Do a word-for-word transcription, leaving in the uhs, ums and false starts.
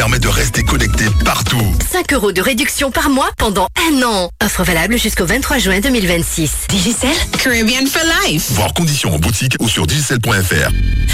permet de rester connecté partout. cinq euros de réduction par mois pendant un an. Offre valable jusqu'au vingt-trois juin deux mille vingt-six. Digicel, Caribbean for life. Voir conditions en boutique ou sur digicel point f r.